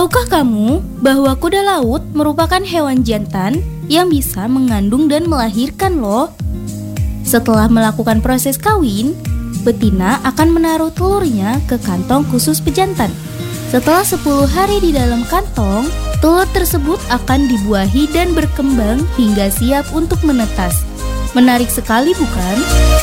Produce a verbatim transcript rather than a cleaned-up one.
Tahukah kamu bahwa kuda laut merupakan hewan jantan yang bisa mengandung dan melahirkan loh? Setelah melakukan proses kawin, betina akan menaruh telurnya ke kantong khusus pejantan. Setelah sepuluh hari di dalam kantong, telur tersebut akan dibuahi dan berkembang hingga siap untuk menetas. Menarik sekali bukan?